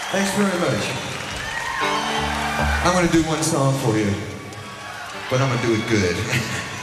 Thanks very much. I'm gonna do one song for you, but I'm gonna do it good.